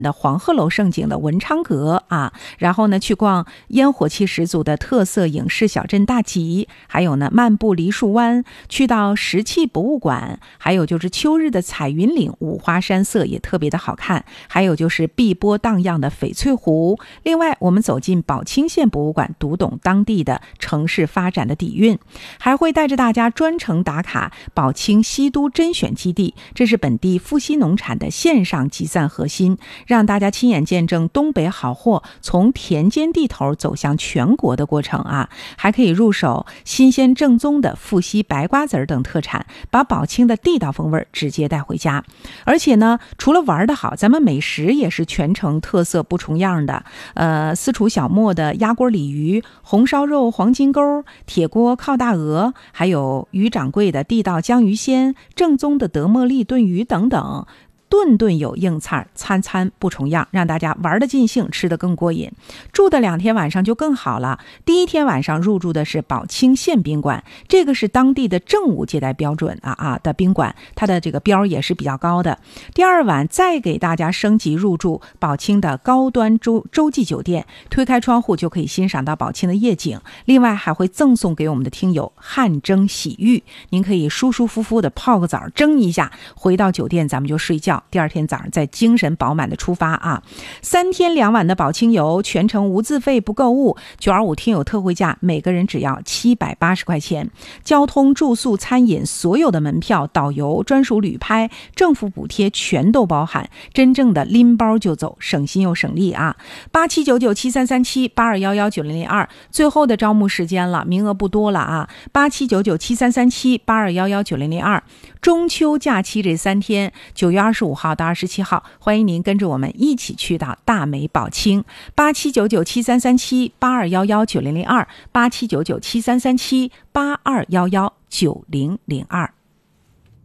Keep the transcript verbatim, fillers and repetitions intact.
的黄鹤楼胜景的文昌阁啊，然后呢去逛烟火气十足的特色影视小镇大集，还有呢漫步梨树湾，去到石器博物馆，还有就是秋日的彩云岭五花山色也特别的好看，还有就是碧波荡漾的翡翠湖。另外我们走进宝清县博物馆，读懂当地的城市发展的底蕴，还会带着大家专程打卡宝清西都甄选基地，这是本地富硒农产的线上集散核心，让大家亲眼见证东北好货从田间地头走向全国的过程啊！还可以入手新鲜正宗的富硒白瓜子等特产，把宝清的地道风味直接带回家。而且呢，除了玩的好，咱们美食也是全城特色不重样的。呃，私厨小莫的鸭锅鲤鱼、红烧肉黄金钩、铁锅靠大鹅，还有于掌柜的地道江鱼鲜、正宗的德莫利炖鱼等等。顿顿有硬菜，餐餐不重样，让大家玩得尽兴，吃得更过瘾。住的两天晚上就更好了。第一天晚上入住的是宝清县宾馆，这个是当地的正五接待标准啊啊的宾馆，它的这个标也是比较高的。第二晚再给大家升级入住宝清的高端洲洲际酒店，推开窗户就可以欣赏到宝清的夜景。另外还会赠送给我们的听友汗蒸洗浴，您可以舒舒服服的泡个澡，蒸一下，回到酒店咱们就睡觉。第二天早上再精神饱满的出发啊！三天两晚的宝清游，全程无自费不购物，九二五听友特惠价，每个人只要七百八十块钱，交通、住宿、餐饮所有的门票、导游、专属旅拍、政府补贴全都包含，真正的拎包就走，省心又省力啊！八七九九七三三七八二幺幺九零零二，最后的招募时间了，名额不多了啊！八七九九七三三七八二幺幺九零零二，中秋假期这三天，九月二十五号到二十七号，欢迎您跟着我们一起去到大美宝清。八七九九七三三七八二幺幺九零零二，八七九九七三三七八二幺幺九零零二。